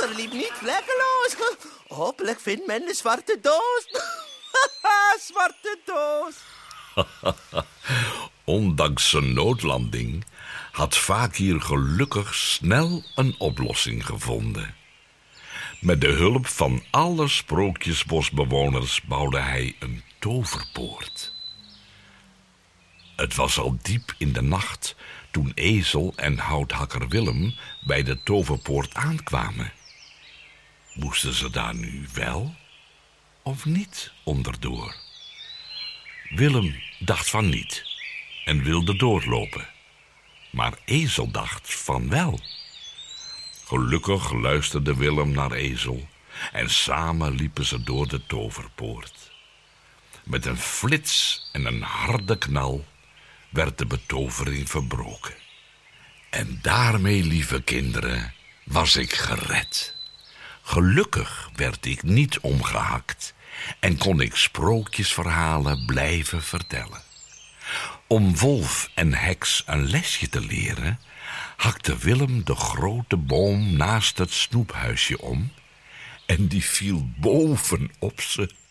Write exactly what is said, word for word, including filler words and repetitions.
water liep niet vlekkeloos. Hopelijk vindt men de zwarte doos. Zwarte doos. Ondanks zijn noodlanding had Fakir gelukkig snel een oplossing gevonden. Met de hulp van alle sprookjesbosbewoners bouwde hij een toverpoort. Het was al diep in de nacht toen Ezel en houthakker Willem bij de toverpoort aankwamen. Moesten ze daar nu wel of niet onderdoor? Willem dacht van niet en wilde doorlopen. Maar Ezel dacht van wel. Gelukkig luisterde Willem naar Ezel en samen liepen ze door de toverpoort. Met een flits en een harde knal werd de betovering verbroken. En daarmee, lieve kinderen, was ik gered. Gelukkig werd ik niet omgehakt en kon ik sprookjesverhalen blijven vertellen. Om wolf en heks een lesje te leren, hakte Willem de grote boom naast het snoephuisje om en die viel bovenop ze.